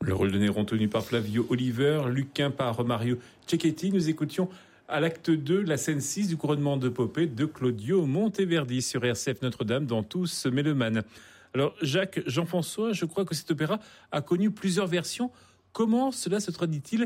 Le rôle de Néron tenu par Flavio Oliver, Lucain par Mario Cecchetti. Nous écoutions à l'acte 2 la scène 6 du couronnement de Popée de Claudio Monteverdi sur RCF Notre-Dame dans Tous Mélomanes. Alors Jacques, Jean-François, je crois que cet opéra a connu plusieurs versions. Comment cela se traduit-il